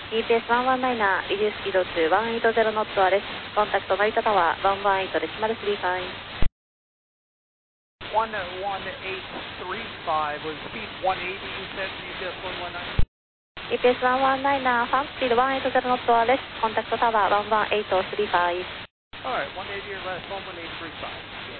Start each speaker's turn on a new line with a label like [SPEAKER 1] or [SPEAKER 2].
[SPEAKER 1] EPS 119, reduce speed to 180 knots です。コンタクト成田タワー118デシマル35。
[SPEAKER 2] 11835 was speed 180, you said, EPS 119?
[SPEAKER 1] EPS 119, fan speed 180 knots です。コンタクトタワー11835。
[SPEAKER 2] All right, 180 or less, 11835.